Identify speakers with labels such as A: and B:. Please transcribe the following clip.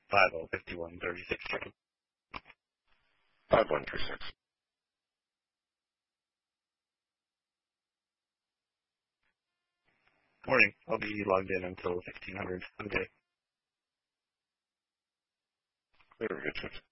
A: 505136.
B: 5136.
A: Morning. I'll be logged in until 1600. Have a good day.
B: Very good.